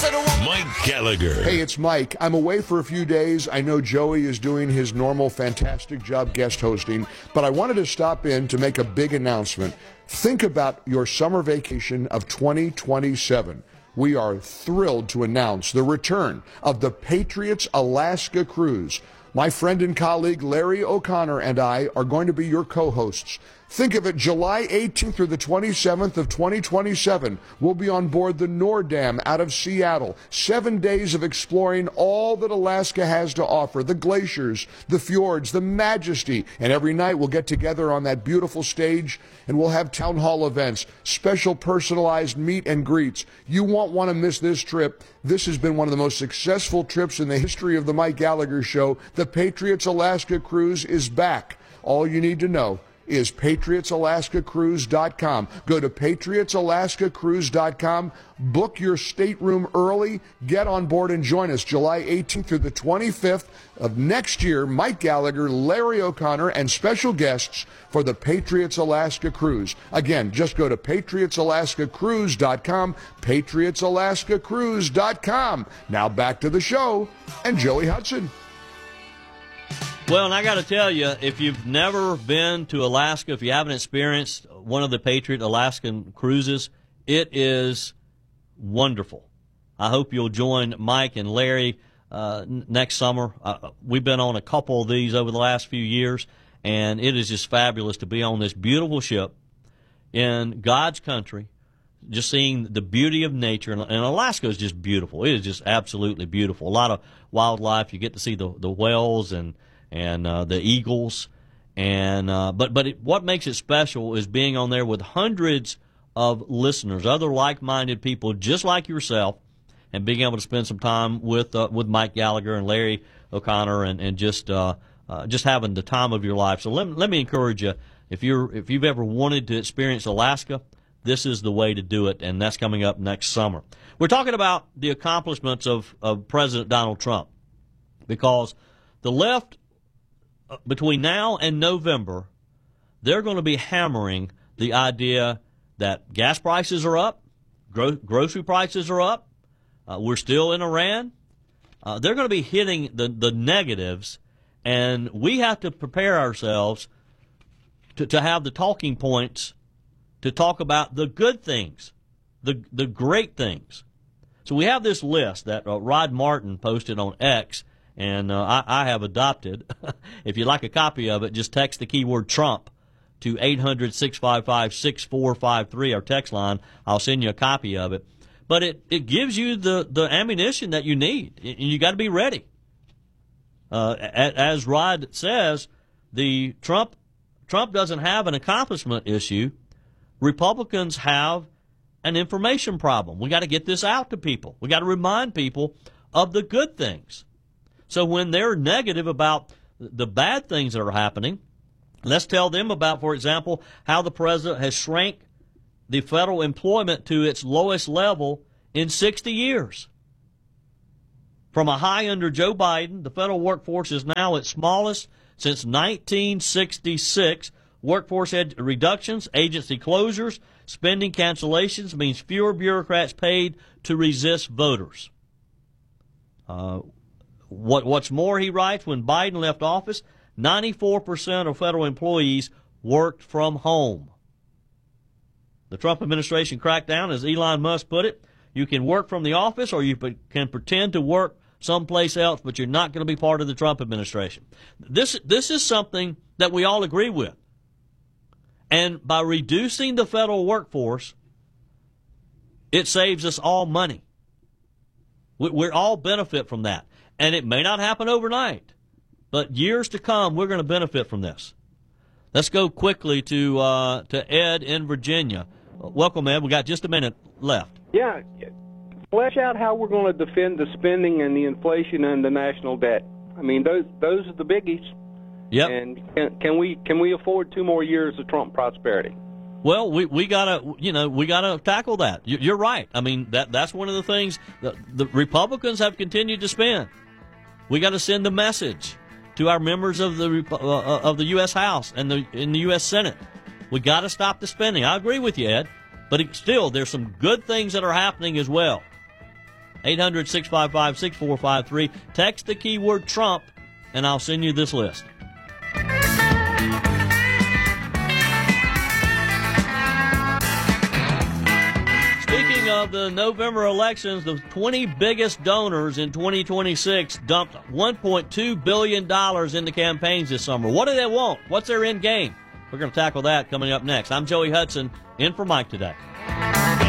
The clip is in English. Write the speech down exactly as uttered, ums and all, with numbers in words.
Mike Gallagher. Hey, it's Mike. I'm away for a few days. I know Joey is doing his normal fantastic job guest hosting, but I wanted to stop in to make a big announcement. Think about your summer vacation of twenty twenty-seven. We are thrilled to announce the return of the Patriots Alaska Cruise. My friend and colleague Larry O'Connor and I are going to be your co-hosts. Think of it, July eighteenth through the twenty-seventh of twenty twenty-seven. We'll be on board the Nordam out of Seattle. Seven days of exploring all that Alaska has to offer. The glaciers, the fjords, the majesty. And every night we'll get together on that beautiful stage and we'll have town hall events, special personalized meet and greets. You won't want to miss this trip. This has been one of the most successful trips in the history of the Mike Gallagher Show. The Patriots Alaska Cruise is back. All you need to know is patriots alaska cruise dot com. Go to patriots alaska cruise dot com, book your stateroom early, get on board and join us July eighteenth through the twenty-fifth of next year. Mike Gallagher, Larry O'Connor, and special guests for the Patriots Alaska Cruise. Again, just go to patriots alaska cruise dot com, patriots alaska cruise dot com. Now back to the show and Joey Hudson. Well, and I got to tell you, if you've never been to Alaska, if you haven't experienced one of the Patriot Alaskan cruises, it is wonderful. I hope you'll join Mike and Larry uh, n- next summer. Uh, we've been on a couple of these over the last few years, and it is just fabulous to be on this beautiful ship in God's country, just seeing the beauty of nature. And, and Alaska is just beautiful. It is just absolutely beautiful. A lot of wildlife. You get to see the, the whales and and uh, the eagles, and uh, but but it, what makes it special is being on there with hundreds of listeners, other like-minded people just like yourself, and being able to spend some time with uh, with Mike Gallagher and Larry O'Connor, and and just uh, uh, just having the time of your life. So let let me encourage you, if you're if you've ever wanted to experience Alaska, this is the way to do it, and that's coming up next summer. We're talking about the accomplishments of of President Donald Trump, because the left, between now and November, they're going to be hammering the idea that gas prices are up, gro- grocery prices are up, uh, we're still in Iran. Uh, they're going to be hitting the, the negatives, and we have to prepare ourselves to, to have the talking points to talk about the good things, the the great things. So we have this list that uh, Rod Martin posted on X, and uh, I, I have adopted. If you'd like a copy of it, just text the keyword Trump to eight hundred, six five five, six four five three, our text line. I'll send you a copy of it. But it, it gives you the, the ammunition that you need, and you got to be ready. Uh, as Rod says, the Trump Trump doesn't have an accomplishment issue. Republicans have an information problem. We got to get this out to people. We got to remind people of the good things. So when they're negative about the bad things that are happening, let's tell them about, for example, how the president has shrank the federal employment to its lowest level in sixty years. From a high under Joe Biden, the federal workforce is now its smallest since nineteen sixty-six. Workforce ed- reductions, agency closures, spending cancellations means fewer bureaucrats paid to resist voters. Uh, what, what's more, he writes, when Biden left office, ninety-four percent of federal employees worked from home. The Trump administration cracked down, as Elon Musk put it. You can work from the office, or you can pretend to work someplace else, but you're not going to be part of the Trump administration. This this is something that we all agree with. And by reducing the federal workforce, it saves us all money. We all benefit from that. And it may not happen overnight, but years to come, we're going to benefit from this. Let's go quickly to uh, to Ed in Virginia. Welcome, Ed. We got just a minute left. Yeah. Flesh out how we're going to defend the spending and the inflation and the national debt. I mean, those those are the biggies. Yep. And can, can we can we afford two more years of Trump prosperity? Well, we we gotta you know we gotta tackle that. You're right. I mean that that's one of the things that the Republicans have continued to spend. We got to send the message to our members of the uh, of the U S House and the in the U S Senate. We got to stop the spending. I agree with you, Ed, but it, still there's some good things that are happening as well. eight hundred, six five five, six four five three. Text the keyword Trump, and I'll send you this list. Speaking of the November elections, the twenty biggest donors in twenty twenty-six dumped one point two billion dollars into campaigns this summer. What do they want? What's their end game? We're going to tackle that coming up next. I'm Joey Hudson, in for Mike today.